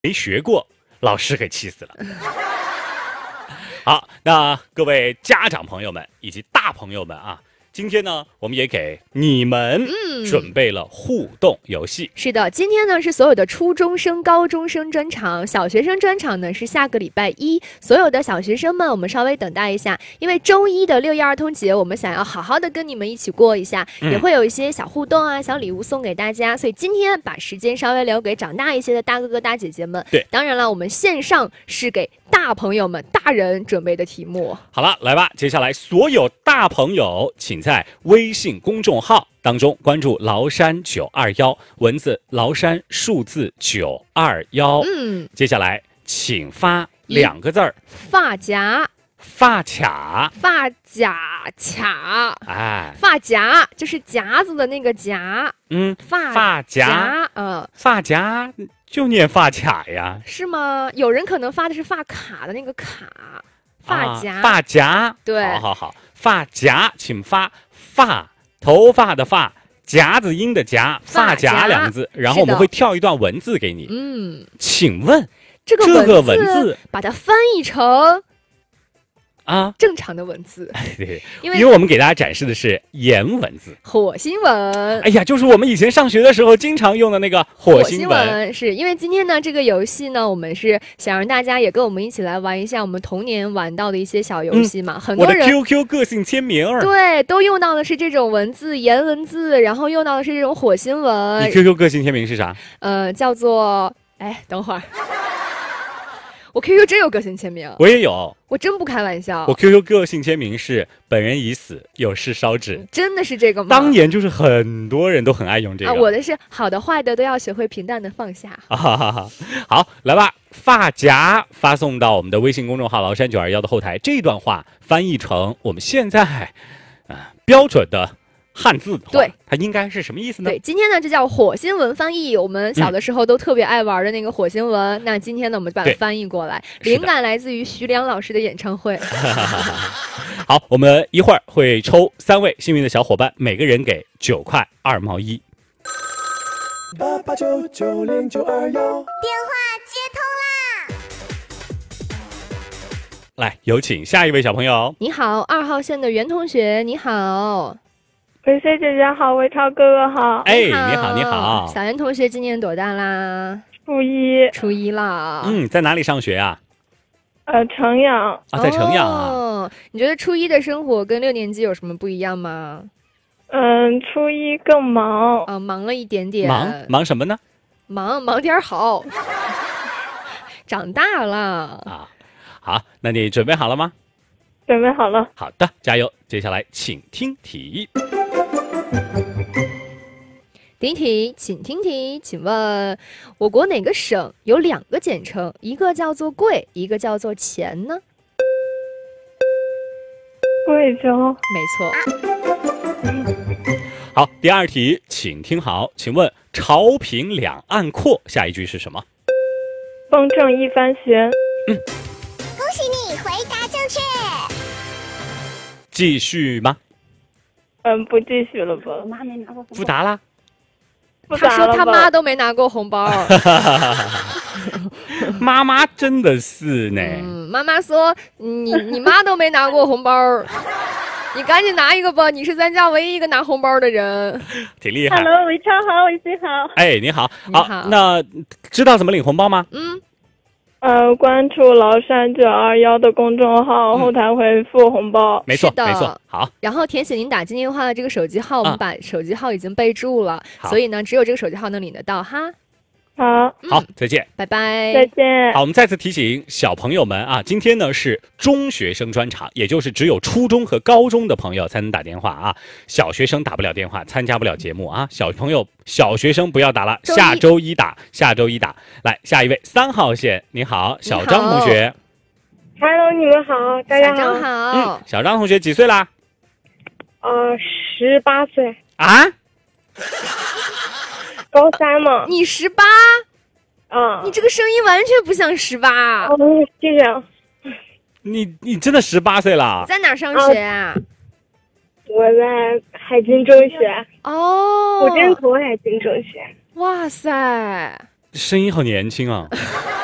没学过，老师给气死了。好，那各位家长朋友们以及大朋友们啊，今天呢，我们也给你们准备了互动游戏。 是的，今天呢是所有的初中生、高中生专场，小学生专场呢是下个礼拜一。所有的小学生们，我们稍微等待一下，因为周一的6·1儿童节，我们想要好好的跟你们一起过一下，也会有一些小互动啊、小礼物送给大家。所以今天把时间稍微留给长大一些的大哥哥、大姐姐们。 对， 当然了，我们线上是给大朋友们、大人准备的题目。 好了，来吧，接下来所有大朋友，请在微信公众号当中关注崂山921，文字崂山数字921。接下来请发2个字儿： 发夹。 发卡， 发夹卡， 哎， 发夹就是夹子的那个夹， 发夹，发夹就念发卡呀， 是吗？有人可能发的是发卡的那个卡，发夹， 发夹， 对， 好，发夹，请发发，头发的发，夹子音的夹，发夹2个字，然后我们会跳一段文字给你，请问这个文字把它翻译成。正常的文字， 对，因为我们给大家展示的是颜文字， 火星文。 哎呀，就是我们以前上学的时候经常用的那个火星文。 是因为今天呢，这个游戏呢，我们是想让大家也跟我们一起来玩一下我们童年玩到的一些小游戏嘛。很多人我的 QQ 个性签名， 对，都用到的是这种文字颜文字，然后用到的是这种火星文。 你 QQ 个性签名是啥？ 叫做等会儿。我 QQ 真有个性签名， 我也有， 我真不开玩笑。 我 QQ 个性签名是本人已死，有事烧纸。 真的是这个吗？ 当年就是很多人都很爱用这个。 我的是好的坏的都要学会平淡的放下。 好，来吧，发夹发送到我们的微信公众号崂山921的后台。这段话翻译成我们现在标准的汉字的话， 对， 它应该是什么意思呢？ 对，今天呢就叫火星文翻译。我们小的时候都特别爱玩的那个火星文，那今天呢我们就把它翻译过来，灵感来自于徐良老师的演唱会。 好，我们一会儿会抽3位幸运的小伙伴，每个人给9块2毛1。 88990921， 电话接通啦！ 来，有请下一位小朋友。 你好，2号线的袁同学，你好。 维 C 姐姐好，维超哥哥好。 哎，你好。 小袁同学今年多大啦？初一了。 在哪里上学啊？ 城阳。 在城阳啊。 你觉得初一的生活跟6年级有什么不一样吗？ 初一更忙。 忙了一点点。 忙什么呢？ 忙点好。长大了。 好，那你准备好了吗？ 准备好了。 好的，加油。接下来请听题。 第一题，请听题，请问我国哪个省有2个简称，一个叫做贵，一个叫做钱呢？ 贵州。 没错。 好，第2题，请听好，请问朝平两岸阔，下一句是什么？ 风正一帆闲。 恭喜你回答正确。 继续吗？ 不继续了吧。 不答啦。 他说他妈都没拿过红包。 妈妈真的是呢。 妈妈说你妈都没拿过红包，你赶紧拿一个吧，你是咱家唯一一个拿红包的人。 挺厉害。 Hello， 维超好，维 C 好。 哎，你好。好，那知道怎么领红包吗？ 关注崂山921的公众号，后台回复红包。 没错。好， 然后填写您打进电话的这个手机号，我们把手机号已经备注了，所以呢，只有这个手机号能领得到哈。 好， 再见， 拜拜， 再见。 好，我们再次提醒小朋友们啊，今天呢是中学生专场，也就是只有初中和高中的朋友才能打电话啊，小学生打不了电话，参加不了节目啊。小学生不要打了，下周一打。来，下一位3号线，你好，小张同学。 Hello， 你们好，大家好。 小张好。 小张同学几岁啦 ？18岁。 啊？ 高3嘛。 你18？ 你这个声音完全不像18。 谢谢。 你真的18岁了？ 在哪上学啊？ 我在海军中学。 哦。 我真从海军中学。 哇塞， 声音好年轻啊。